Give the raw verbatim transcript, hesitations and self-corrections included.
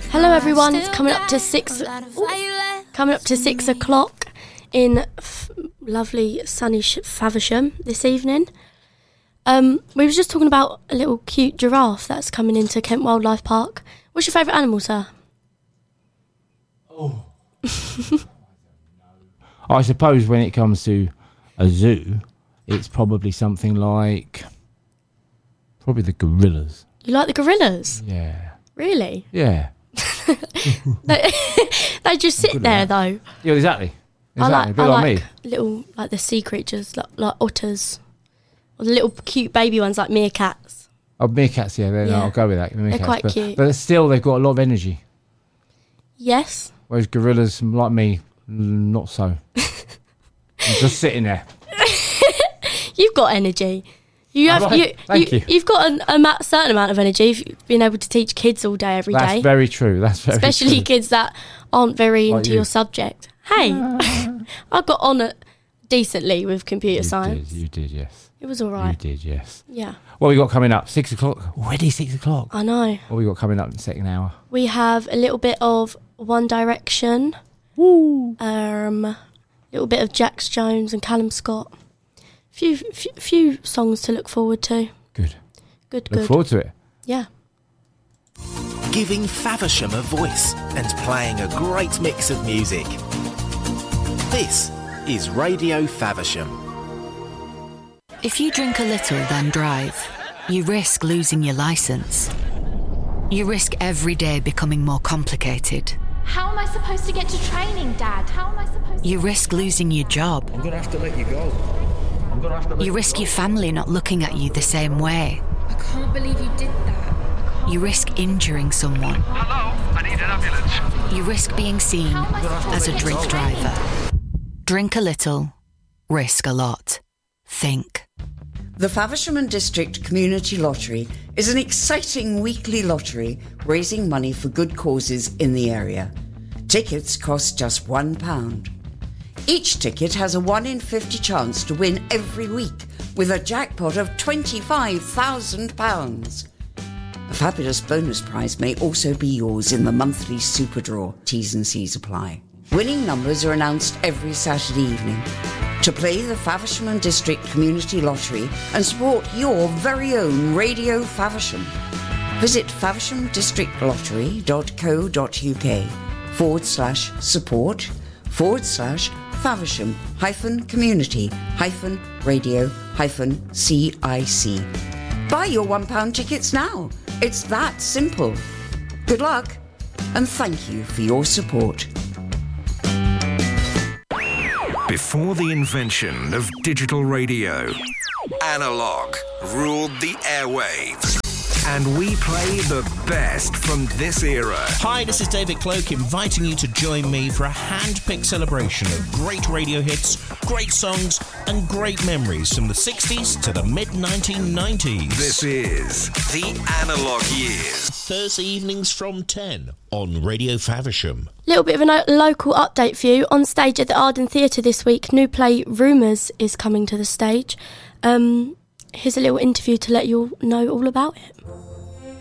Hello everyone, it's coming up to six ooh, coming up to six o'clock in f- lovely sunny sh- Faversham this evening. Um, we were just talking about a little cute giraffe that's coming into Kent Wildlife Park. What's your favourite animal, sir? Oh. I suppose when it comes to a zoo, it's probably something like probably the gorillas. You like the gorillas? Yeah. Really? Yeah. they, they just sit there though. Yeah, exactly. Exactly. I like, a bit I like, like me. little like the sea creatures, like, like otters, or the little cute baby ones like meerkats. Oh, meerkats, yeah, then Yeah. I'll go with that. Meerkats, They're quite but, cute. But still, they've got a lot of energy. Yes. Whereas gorillas, like me, not so. I'm just sitting there. You've got energy. You have. Right. You, Thank you, you. You've got an, a ma- certain amount of energy. If you've been able to teach kids all day, every day. That's very true. That's very Especially true. kids that aren't very Like into you. your subject. Hey, I got on it decently with computer You science. did, you did, yes. It was all You right. did, yes. Yeah, What we got coming up? Six o'clock? Already six o'clock. I know. What we got coming up in the second hour? We have a little bit of One Direction. Woo! Um, a little bit of Jax Jones and Callum Scott. Few, few, few songs to look forward to. Good. Good, Look good. forward to it. Yeah. Giving Faversham a voice and playing a great mix of music. This is Radio Faversham. If you drink a little then drive, you risk losing your licence. You risk every day becoming more complicated. How am I supposed to get to training, Dad? How am I supposed to... You risk losing your job. I'm gonna have to let you go. I'm gonna have to let You risk your family not looking at you the same way. I can't believe you did that. You risk injuring someone. Hello, I need an ambulance. You risk being seen as a drink driver. Drink a little, risk a lot. Think. The Faversham and District Community Lottery is an exciting weekly lottery raising money for good causes in the area. Tickets cost just one pound. Each ticket has a one in fifty chance to win every week with a jackpot of twenty-five thousand pounds. A fabulous bonus prize may also be yours in the monthly super draw. T's and C's apply. Winning numbers are announced every Saturday evening. To play the Faversham and District Community Lottery and support your very own Radio Faversham, visit favershamdistrictlottery.co.uk forward slash support forward slash Faversham hyphen community hyphen radio hyphen CIC. Buy your one pound tickets now. It's that simple. Good luck and thank you for your support. Before the invention of digital radio, analog ruled the airwaves. And we play the best from this era. Hi, this is David Cloak inviting you to join me for a hand-picked celebration of great radio hits, great songs and great memories from the sixties to the mid nineteen nineties. This is the Analog Years. Thursday evenings from ten on Radio Faversham. Little bit of a no- local update for you. On stage at the Arden Theatre this week, new play Rumours is coming to the stage. Um, here's a little interview to let you all know all about it.